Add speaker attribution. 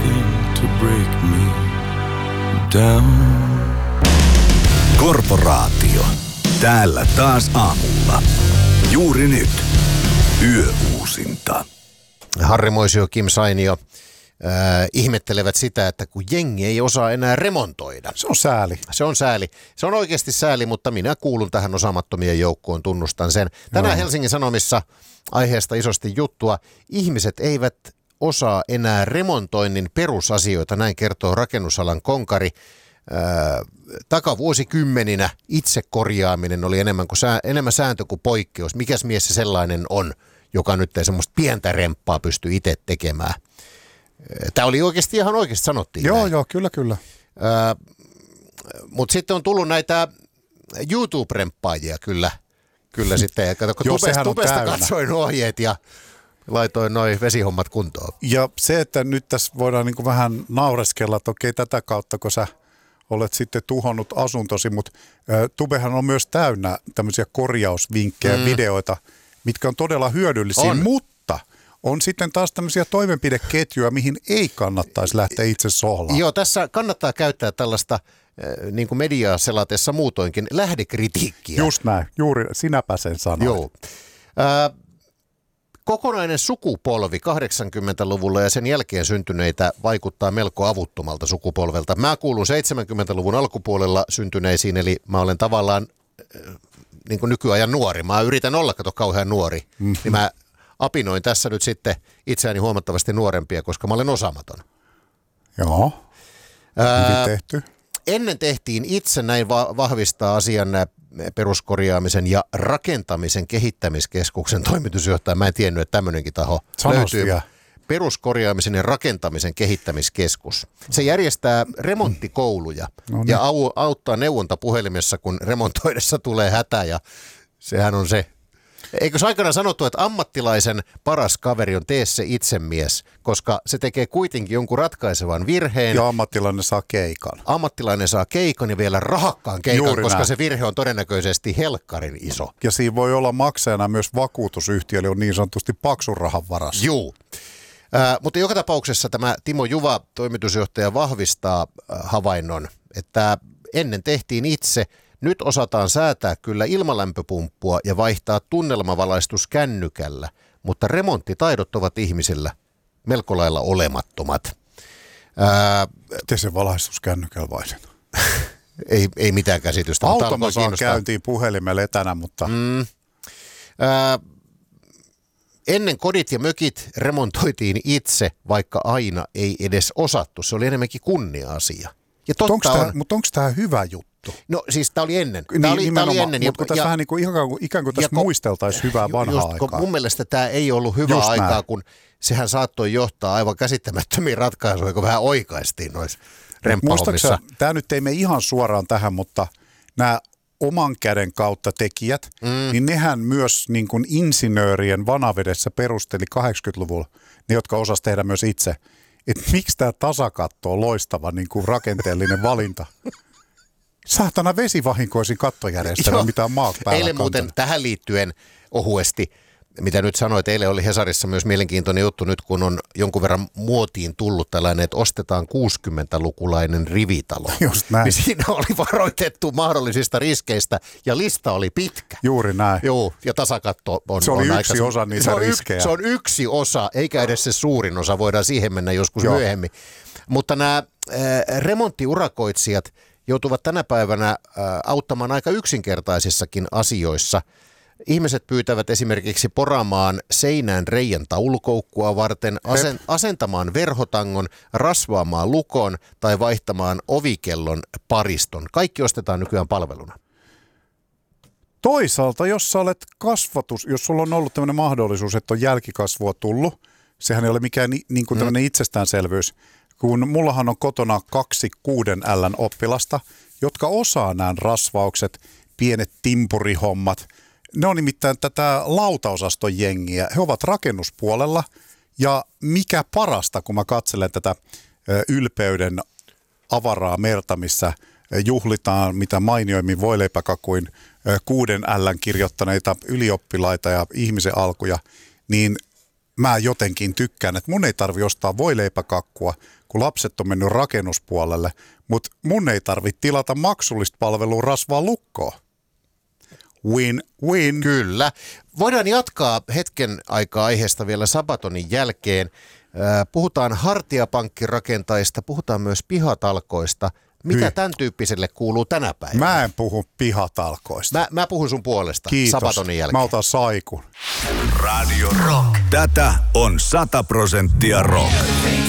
Speaker 1: anything to break me down.
Speaker 2: Korporaatio. Täällä taas aamulla. Juuri nyt. Yöuusinta.
Speaker 3: Harri Moisio, Kim Sainio ihmettelevät sitä, että kun jengi ei osaa enää remontoida.
Speaker 4: Se on sääli.
Speaker 3: Se on sääli. Se on oikeasti sääli, mutta minä kuulun tähän osaamattomien joukkoon, tunnustan sen. Tänään Helsingin Sanomissa aiheesta isosti juttua. Ihmiset eivät osaa enää remontoinnin perusasioita, näin kertoo rakennusalan konkari. Takavuosikymmeninä itse korjaaminen oli enemmän sääntö kuin poikkeus. Mikäs mies se sellainen on, joka nyt ei semmoista pientä remppaa pysty itse tekemään? Tämä oli oikeasti ihan oikeasti sanottiin.
Speaker 4: Joo, kyllä.
Speaker 3: Mutta sitten on tullut näitä YouTube-remppaajia kyllä sitten. Kato, kun tubesta katsoin ohjeet ja laitoin noi vesihommat kuntoon.
Speaker 4: Ja se, että nyt tässä voidaan niin kuin vähän naureskella, että okei, tätä kautta, kun sä olet sitten tuhonnut asuntosi, mutta tubehan on myös täynnä tämmöisiä korjausvinkkejä, videoita, mitkä on todella hyödyllisiä, mutta on sitten taas tämmöisiä toimenpideketjuja, mihin ei kannattaisi lähteä itse sohlaan.
Speaker 3: Joo, tässä kannattaa käyttää tällaista niin kuin mediaa selatessa muutoinkin lähdekritiikkiä.
Speaker 4: Just näin, juuri sinäpä sen sanoit.
Speaker 3: Joo. Kokonainen sukupolvi 80-luvulla ja sen jälkeen syntyneitä vaikuttaa melko avuttomalta sukupolvelta. Mä kuulun 70-luvun alkupuolella syntyneisiin, eli mä olen tavallaan niin kuin nykyajan nuori. Mä yritän olla, kauhean nuori. Niin mä apinoin tässä nyt sitten itseäni huomattavasti nuorempia, koska mä olen osaamaton.
Speaker 4: Joo, hyvin tehty.
Speaker 3: Ennen tehtiin itse, näin vahvistaa asian peruskorjaamisen ja rakentamisen kehittämiskeskuksen toimitusjohtaja. Mä en tiennyt, että tämmöinenkin taho löytyy. Peruskorjaamisen ja rakentamisen kehittämiskeskus. Se järjestää remonttikouluja ja auttaa neuvontapuhelimessa, kun remontoidessa tulee hätä, ja sehän on se. Eikö se aikana sanottu, että ammattilaisen paras kaveri on tee se itsemies, koska se tekee kuitenkin jonkun ratkaisevan virheen.
Speaker 4: Ja ammattilainen saa keikan.
Speaker 3: Ammattilainen saa keikan ja vielä rahakkaan keikan, koska se virhe on todennäköisesti helkkarin iso.
Speaker 4: Ja siinä voi olla maksajana myös vakuutusyhtiö, eli on niin sanotusti paksun rahan varassa.
Speaker 3: Juu. Mutta joka tapauksessa tämä Timo Juva, toimitusjohtaja, vahvistaa havainnon, että ennen tehtiin itse. Nyt osataan säätää kyllä ilmalämpöpumppua ja vaihtaa tunnelmavalaistus kännykällä, mutta remonttitaidot ovat ihmisillä melko lailla olemattomat.
Speaker 4: Miten se valaistus kännykällä vaihdetaan?
Speaker 3: Ei mitään käsitystä.
Speaker 4: Automa saa käyntiin puhelimella etänä, mutta...
Speaker 3: Ennen kodit ja mökit remontoitiin itse, vaikka aina ei edes osattu. Se oli enemmänkin kunnia-asia.
Speaker 4: Mutta onko tämä hyvä juttu?
Speaker 3: No siis tämä oli ennen.
Speaker 4: Tämä oli ennen. Mutta tässä vähän niin kuin, ikään kuin tässä muisteltaisiin hyvää vanhaa aikaa.
Speaker 3: Mun mielestä tämä ei ollut hyvää aikaa, kun sehän saattoi johtaa aivan käsittämättömiin ratkaisuja, kun vähän oikaistiin noissa remppahommissa.
Speaker 4: Tämä nyt ei mene ihan suoraan tähän, mutta nämä oman käden kautta tekijät, niin nehän myös niin kuin insinöörien vanavedessä perusteli 80-luvulla, ne jotka osasivat tehdä myös itse, että miksi tämä tasakatto on loistava niin kuin rakenteellinen valinta. Saatana vesivahinkoisin kattojärjestelmä, mitä on maat päällä.
Speaker 3: Eilen muuten tähän liittyen ohuesti, mitä nyt sanoit, eilen oli Hesarissa myös mielenkiintoinen juttu nyt, kun on jonkun verran muotiin tullut tällainen, että ostetaan 60-lukulainen rivitalo.
Speaker 4: Just näin.
Speaker 3: Niin siinä oli varoitettu mahdollisista riskeistä ja lista oli pitkä.
Speaker 4: Juuri näin.
Speaker 3: Joo, ja tasakatto on...
Speaker 4: Se oli yksi osa niitä riskejä.
Speaker 3: Se on yksi osa, eikä edes se suurin osa, voidaan siihen mennä joskus myöhemmin. Mutta nämä remonttiurakoitsijat joutuvat tänä päivänä auttamaan aika yksinkertaisissakin asioissa. Ihmiset pyytävät esimerkiksi poraamaan seinään reijän taulukoukkua varten, asentamaan verhotangon, rasvaamaan lukon tai vaihtamaan ovikellon pariston. Kaikki ostetaan nykyään palveluna.
Speaker 4: Toisaalta, jos sä olet jos sulla on ollut tämmöinen mahdollisuus, että on jälkikasvua tullut, sehän ei ole mikään niin kuin tämmöinen itsestäänselvyys, kun mullahan on kotona 2 6L:n oppilasta, jotka osaa nämä rasvaukset, pienet timpurihommat. Ne on nimittäin tätä lautaosaston jengiä. He ovat rakennuspuolella ja mikä parasta, kun mä katselen tätä ylpeyden avaraa merta, missä juhlitaan mitä mainioimmin voileipäkakuin 6L:n kirjoittaneita ylioppilaita ja ihmisen alkuja, niin mä jotenkin tykkään, että mun ei tarvi ostaa voileipäkakkua, kun lapset on mennyt rakennuspuolelle, mutta mun ei tarvitse tilata maksullista palvelua rasvaa lukkoon. Win.
Speaker 3: Kyllä. Voidaan jatkaa hetken aikaa aiheesta vielä Sabatonin jälkeen. Puhutaan hartiapankkirakentajista, puhutaan myös pihatalkoista. Mitä tämän tyyppiselle kuuluu tänä päivänä?
Speaker 4: Mä en puhu pihatalkoista.
Speaker 3: Mä puhun sun puolesta.
Speaker 4: Kiitos.
Speaker 3: Sabatonin jälkeen.
Speaker 4: Mä otan saikun.
Speaker 2: Radio Rock. Tätä on 100% rock.